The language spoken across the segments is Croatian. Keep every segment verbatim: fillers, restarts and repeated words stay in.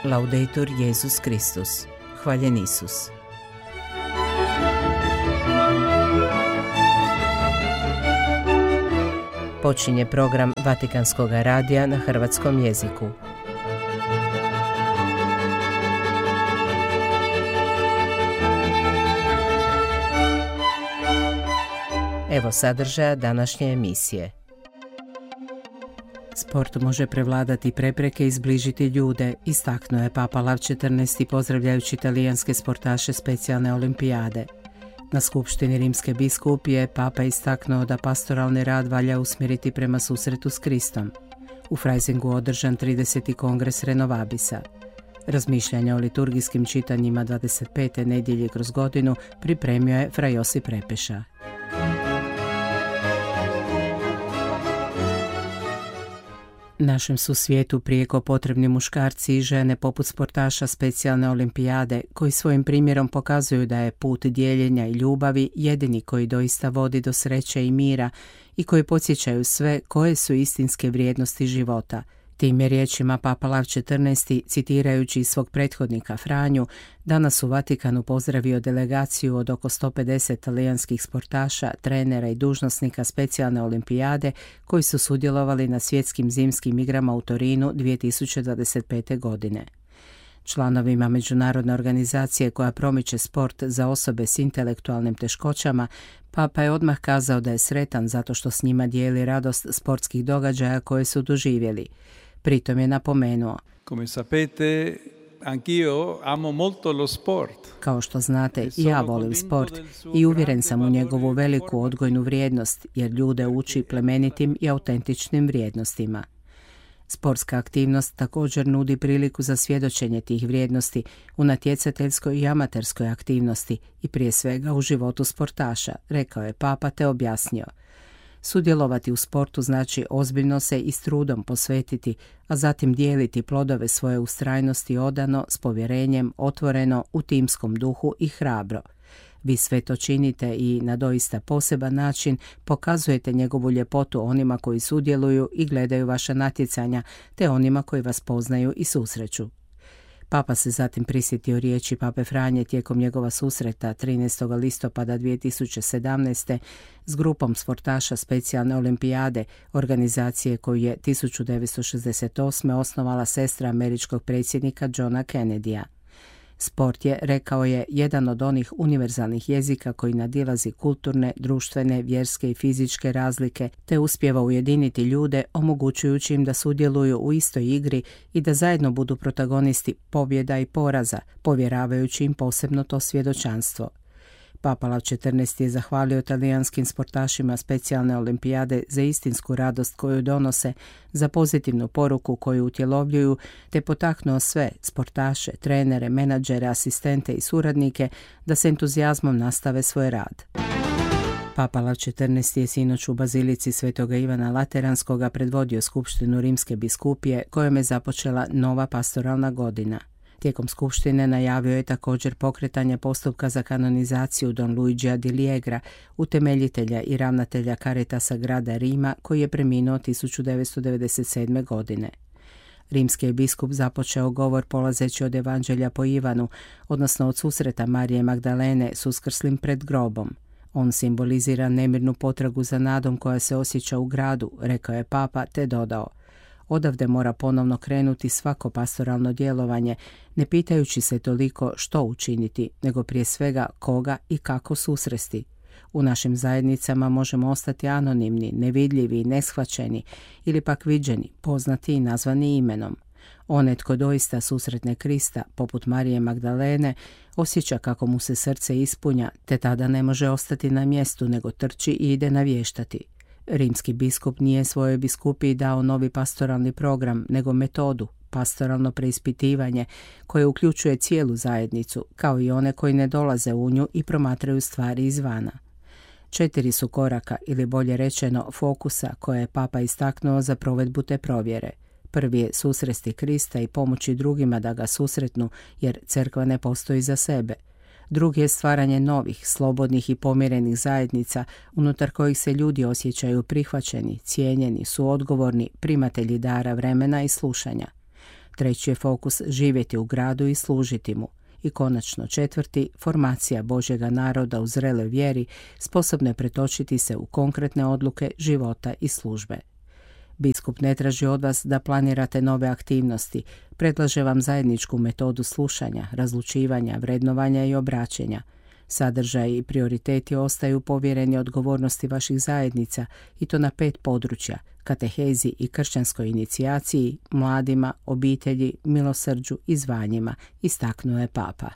Laudetur Jesus Kristus. Hvaljen Isus. Počinje program Vatikanskog radija na hrvatskom jeziku. Evo sadržaja današnje emisije. Sport može prevladati prepreke i zbližiti ljude, istaknuo je Papa Lav četrnaesti pozdravljajući talijanske sportaše specijalne olimpijade. Na skupštini Rimske biskupije Papa istaknuo da pastoralni rad valja usmjeriti prema susretu s Kristom. U Freisingu održan trideseti kongres Renovabisa. Razmišljanja o liturgijskim čitanjima dvadeset pete nedjelje kroz godinu pripremio je fra Josip Repeša. Našem su svijetu prijeko potrebni muškarci i žene poput sportaša specijalne olimpijade koji svojim primjerom pokazuju da je put dijeljenja i ljubavi jedini koji doista vodi do sreće i mira i koji podsjećaju sve koje su istinske vrijednosti života. Tim je riječima Papa Lav četrnaesti, citirajući svog prethodnika Franju, danas u Vatikanu pozdravio delegaciju od oko sto pedeset talijanskih sportaša, trenera i dužnosnika specijalne olimpijade koji su sudjelovali na svjetskim zimskim igrama u Torinu dvije tisuće dvadeset pete. godine. Članovima međunarodne organizacije koja promiče sport za osobe s intelektualnim teškoćama, Papa je odmah kazao da je sretan zato što s njima dijeli radost sportskih događaja koje su doživjeli. Pritom je napomenuo: Come sapete, anch'io amo molto lo sport. Kao što znate, i ja volim sport i uvjeren sam u njegovu veliku odgojnu vrijednost, jer ljude uči plemenitim i autentičnim vrijednostima. Sportska aktivnost također nudi priliku za svjedočenje tih vrijednosti u natjecateljskoj i amaterskoj aktivnosti i prije svega u životu sportaša, rekao je Papa te objasnio. Sudjelovati u sportu znači ozbiljno se i s trudom posvetiti, a zatim dijeliti plodove svoje ustrajnosti odano, s povjerenjem, otvoreno, u timskom duhu i hrabro. Vi sve to činite i na doista poseban način pokazujete njegovu ljepotu onima koji sudjeluju i gledaju vaša natjecanja, te onima koji vas poznaju i susreću. Papa se zatim prisjetio riječi Pape Franje tijekom njegova susreta trinaestog listopada dvije tisuće sedamnaeste. s grupom sportaša specijalne olimpijade, organizacije koju je tisuću devetsto šezdeset osme. osnovala sestra američkog predsjednika Johna Kennedya. Sport je, rekao je, jedan od onih univerzalnih jezika koji nadilazi kulturne, društvene, vjerske i fizičke razlike, te uspijeva ujediniti ljude, omogućujući im da sudjeluju u istoj igri i da zajedno budu protagonisti pobjeda i poraza, povjeravajući im posebno to svjedočanstvo. Papa Lav četrnaesti je zahvalio talijanskim sportašima specijalne olimpijade za istinsku radost koju donose, za pozitivnu poruku koju utjelovljuju, te potaknuo sve sportaše, trenere, menadžere, asistente i suradnike da s entuzijazmom nastave svoj rad. Papa Lav četrnaesti je sinoć u bazilici Svetoga Ivana Lateranskoga predvodio skupštinu Rimske biskupije kojom je započela nova pastoralna godina. Tijekom skupštine najavio je također pokretanje postupka za kanonizaciju Don Luigija di Liegra, utemeljitelja i ravnatelja Caritasa grada Rima, koji je preminuo tisuću devetsto devedeset sedme. godine. Rimski je biskup započeo govor polazeći od Evanđelja po Ivanu, odnosno od susreta Marije Magdalene s uskrslim pred grobom. On simbolizira nemirnu potragu za nadom koja se osjeća u gradu, rekao je Papa, te dodao: Odavde mora ponovno krenuti svako pastoralno djelovanje, ne pitajući se toliko što učiniti, nego prije svega koga i kako susresti. U našim zajednicama možemo ostati anonimni, nevidljivi i neshvaćeni, ili pak viđeni, poznati i nazvani imenom. Onaj tko doista susretne Krista, poput Marije Magdalene, osjeća kako mu se srce ispunja, te tada ne može ostati na mjestu, nego trči i ide navještati. Rimski biskup nije svojoj biskupiji dao novi pastoralni program, nego metodu, pastoralno preispitivanje, koje uključuje cijelu zajednicu, kao i one koji ne dolaze u nju i promatraju stvari izvana. Četiri su koraka, ili bolje rečeno fokusa, koje je Papa istaknuo za provedbu te provjere. Prvi je susresti Krista i pomoći drugima da ga susretnu, jer crkva ne postoji za sebe. Drugi je stvaranje novih, slobodnih i pomirenih zajednica unutar kojih se ljudi osjećaju prihvaćeni, cijenjeni, suodgovorni, primatelji dara vremena i slušanja. Treći je fokus živjeti u gradu i služiti mu. I konačno četvrti, formacija Božjega naroda u zreloj vjeri sposobne pretočiti se u konkretne odluke života i službe. Biskup ne traži od vas da planirate nove aktivnosti, predlaže vam zajedničku metodu slušanja, razlučivanja, vrednovanja i obraćenja. Sadržaj i prioriteti ostaju povjereni odgovornosti vaših zajednica i to na pet područja: katehezi i kršćanskoj inicijaciji, mladima, obitelji, milosrđu i zvanjima, istaknuo je Papa.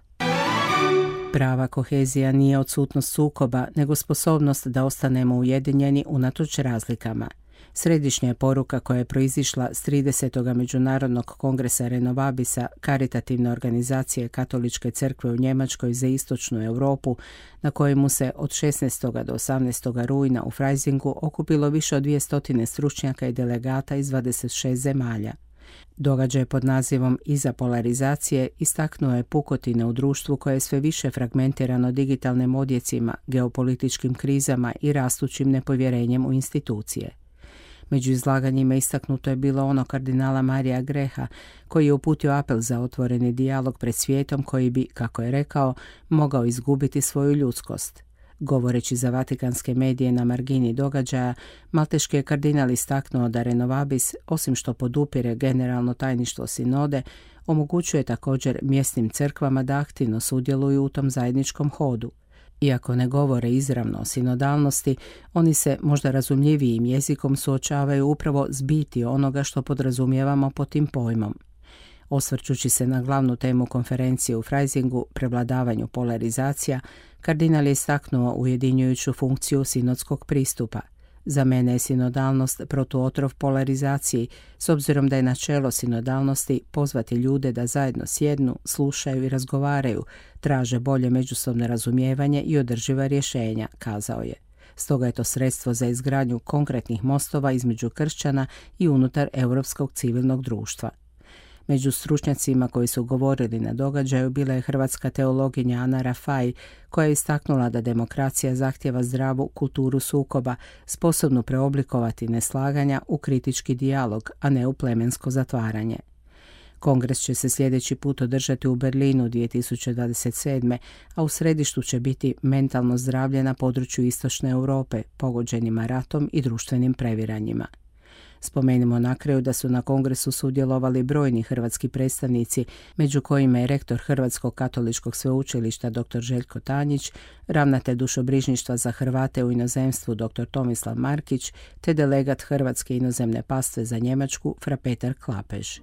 Prava kohezija nije odsutnost sukoba, nego sposobnost da ostanemo ujedinjeni unatoč razlikama. Središnja je poruka koja je proizišla s tridesetog Međunarodnog kongresa Renovabisa, karitativne organizacije Katoličke crkve u Njemačkoj za istočnu Europu, na kojemu se od šesnaestog do osamnaestog rujna u Freisingu okupilo više od dvjesto stručnjaka i delegata iz dvadeset šest zemalja. Događaj pod nazivom Iza polarizacije istaknuo je pukotine u društvu koje je sve više fragmentirano digitalnim odjecima, geopolitičkim krizama i rastućim nepovjerenjem u institucije. Među izlaganjima istaknuto je bilo ono kardinala Marija Greha, koji je uputio apel za otvoreni dijalog pred svijetom koji bi, kako je rekao, mogao izgubiti svoju ljudskost. Govoreći za vatikanske medije na margini događaja, malteški je kardinal istaknuo da Renovabis, osim što podupire generalno tajništvo sinode, omogućuje također mjesnim crkvama da aktivno sudjeluju u tom zajedničkom hodu. Iako ne govore izravno o sinodalnosti, oni se možda razumljivijim jezikom suočavaju upravo s biti onoga što podrazumijevamo pod tim pojmom. Osvrćući se na glavnu temu konferencije u Freisingu, prevladavanju polarizacija, kardinal je istaknuo ujedinjujuću funkciju sinodskog pristupa. Za mene je sinodalnost protuotrov polarizaciji, s obzirom da je načelo sinodalnosti pozvati ljude da zajedno sjednu, slušaju i razgovaraju, traže bolje međusobno razumijevanje i održiva rješenja, kazao je. Stoga je to sredstvo za izgradnju konkretnih mostova između kršćana i unutar europskog civilnog društva. Među stručnjacima koji su govorili na događaju bila je hrvatska teologinja Ana Rafaj, koja je istaknula da demokracija zahtjeva zdravu kulturu sukoba, sposobnu preoblikovati neslaganja u kritički dijalog, a ne u plemensko zatvaranje. Kongres će se sljedeći put održati u Berlinu dvije tisuće dvadeset sedme. a u središtu će biti mentalno zdravlje na području istočne Europe, pogođenima ratom i društvenim previranjima. Spomenimo na kraju da su na kongresu sudjelovali brojni hrvatski predstavnici, među kojima je rektor Hrvatskog katoličkog sveučilišta dr. Željko Tanjić, ravnatelj dušobrižništva za Hrvate u inozemstvu dr. Tomislav Markić, te delegat Hrvatske inozemne pastve za Njemačku fra Petar Klapež.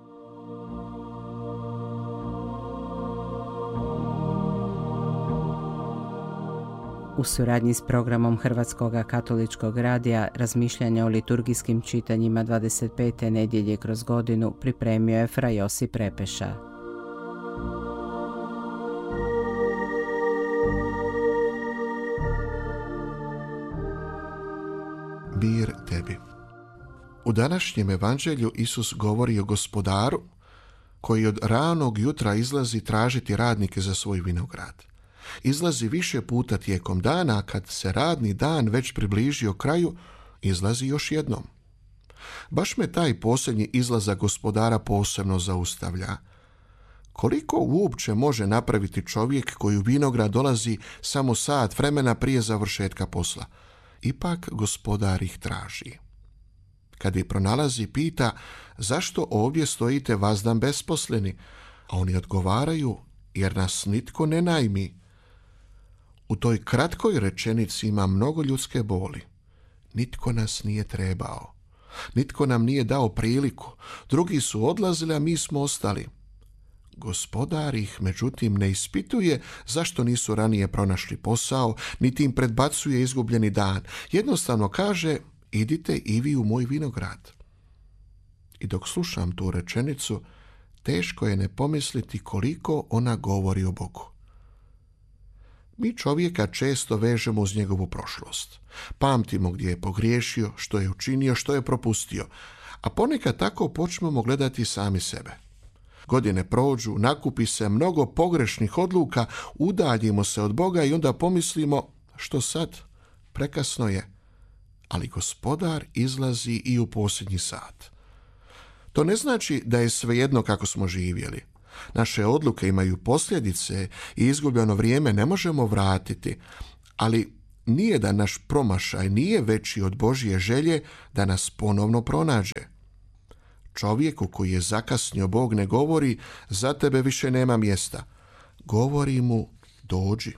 U suradnji s programom Hrvatskog katoličkog radija razmišljanja o liturgijskim čitanjima dvadeset pete nedjelje kroz godinu pripremio je fra Josip Repeša. Mir tebi. U današnjem evanđelju Isus govori o gospodaru koji od ranog jutra izlazi tražiti radnike za svoj vinograd. Izlazi više puta tijekom dana, a kad se radni dan već približio kraju, izlazi još jednom. Baš me taj posljednji izlazak gospodara posebno zaustavlja. Koliko uopće može napraviti čovjek koji u vinograd dolazi samo sat vremena prije završetka posla? Ipak gospodar ih traži. Kad ih pronalazi, pita: zašto ovdje stojite vazdan besposleni? A oni odgovaraju: jer nas nitko ne najmi. U toj kratkoj rečenici ima mnogo ljudske boli. Nitko nas nije trebao. Nitko nam nije dao priliku. Drugi su odlazili, a mi smo ostali. Gospodar ih, međutim, ne ispituje zašto nisu ranije pronašli posao, niti im predbacuje izgubljeni dan. Jednostavno kaže: idite i vi u moj vinograd. I dok slušam tu rečenicu, teško je ne pomisliti koliko ona govori o Bogu. Mi čovjeka često vežemo uz njegovu prošlost. Pamtimo gdje je pogriješio, što je učinio, što je propustio, a ponekad tako počnemo gledati sami sebe. Godine prođu, nakupi se mnogo pogrešnih odluka, udaljimo se od Boga i onda pomislimo: što sad? Prekasno je. Ali gospodar izlazi i u posljednji sat. To ne znači da je svejedno kako smo živjeli. Naše odluke imaju posljedice i izgubljeno vrijeme ne možemo vratiti, ali nijedan naš promašaj nije veći od Božje želje da nas ponovno pronađe. Čovjeku koji je zakasnio Bog ne govori za tebe više nema mjesta. Govori mu dođi.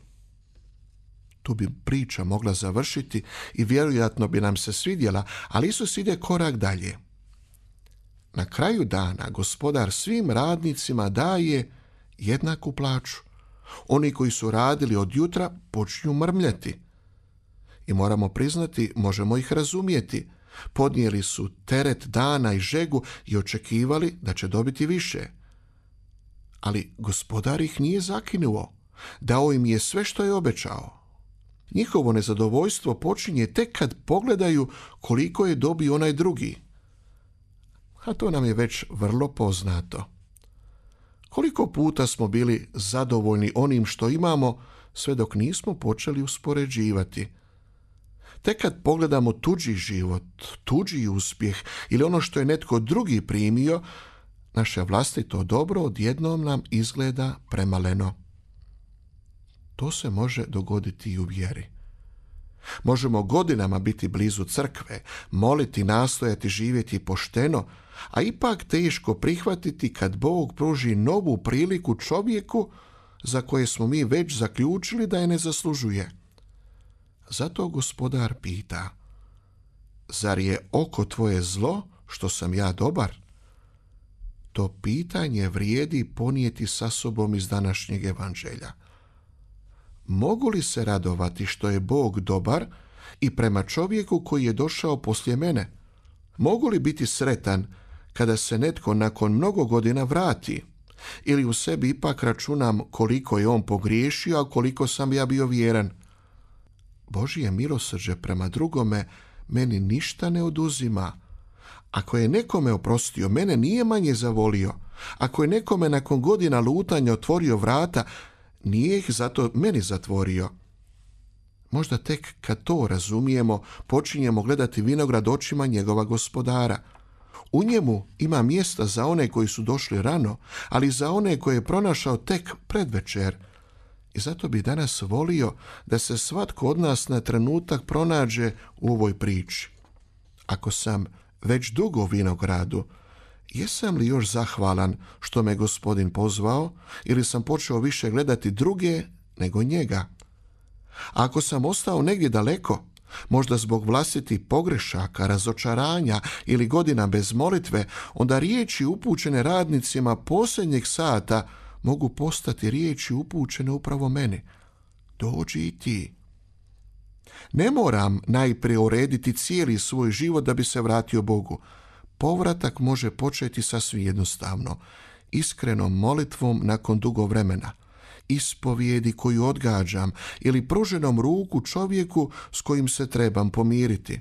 Tu bi priča mogla završiti i vjerojatno bi nam se svidjela, ali Isus ide korak dalje. Na kraju dana Gospodar svim radnicima daje jednaku plaću. Oni koji su radili od jutra počinju mrmljati. I moramo priznati, možemo ih razumjeti. Podnijeli su teret dana i žegu i očekivali da će dobiti više. Ali Gospodar ih nije zakinuo. Dao im je sve što je obećao. Njihovo nezadovoljstvo počinje tek kad pogledaju koliko je dobio onaj drugi. A to nam je već vrlo poznato. Koliko puta smo bili zadovoljni onim što imamo, sve dok nismo počeli uspoređivati. Tek kad pogledamo tuđi život, tuđi uspjeh ili ono što je netko drugi primio, naše vlastito dobro odjednom nam izgleda premaleno. To se može dogoditi i u vjeri. Možemo godinama biti blizu crkve, moliti, nastojati živjeti pošteno, a ipak teško prihvatiti kad Bog pruži novu priliku čovjeku za koje smo mi već zaključili da je ne zaslužuje. Zato Gospodar pita, zar je oko tvoje zlo što sam ja dobar? To pitanje vrijedi ponijeti sa sobom iz današnjeg evanđelja. Mogu li se radovati što je Bog dobar i prema čovjeku koji je došao poslije mene? Mogu li biti sretan kada se netko nakon mnogo godina vrati? Ili u sebi ipak računam koliko je on pogriješio, a koliko sam ja bio vjeran? Božje milosrđe prema drugome meni ništa ne oduzima. Ako je nekome oprostio, mene nije manje zavolio. Ako je nekome nakon godina lutanja otvorio vrata, nije ih zato meni zatvorio. Možda tek kad to razumijemo, počinjemo gledati vinograd očima njegova Gospodara. U njemu ima mjesta za one koji su došli rano, ali za one koje je pronašao tek predvečer. I zato bi danas volio da se svatko od nas na trenutak pronađe u ovoj priči. Ako sam već dugo u vinogradu, jesam li još zahvalan što me Gospodin pozvao ili sam počeo više gledati druge nego njega? A ako sam ostao negdje daleko, možda zbog vlastitih pogrešaka, razočaranja ili godina bez molitve, onda riječi upućene radnicima posljednjeg sata mogu postati riječi upućene upravo meni. Dođi i ti. Ne moram najprije urediti cijeli svoj život da bi se vratio Bogu. Povratak može početi sasvim jednostavno, iskrenom molitvom nakon dugo vremena, ispovijedi koju odgađam ili pruženom ruku čovjeku s kojim se trebam pomiriti.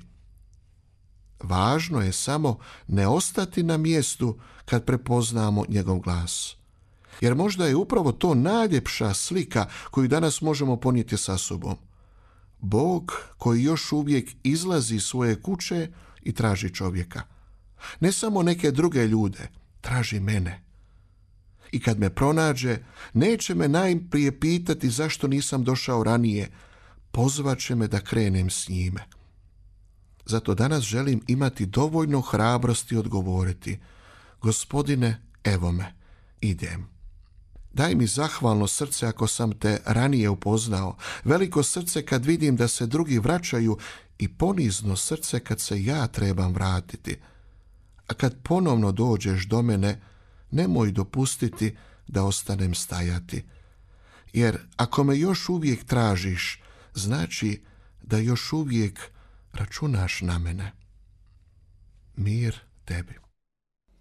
Važno je samo ne ostati na mjestu kad prepoznamo njegov glas. Jer možda je upravo to najljepša slika koju danas možemo ponijeti sa sobom. Bog koji još uvijek izlazi iz svoje kuće i traži čovjeka. Ne samo neke druge ljude, traži mene. I kad me pronađe, neće me najprije pitati zašto nisam došao ranije, pozvat će me da krenem s njime. Zato danas želim imati dovoljno hrabrosti odgovoriti, Gospodine, evo me, idem. Daj mi zahvalno srce ako sam te ranije upoznao, veliko srce kad vidim da se drugi vraćaju i ponizno srce kad se ja trebam vratiti. A kad ponovno dođeš do mene, nemoj dopustiti da ostanem stajati. Jer ako me još uvijek tražiš, znači da još uvijek računaš na mene. Mir tebi.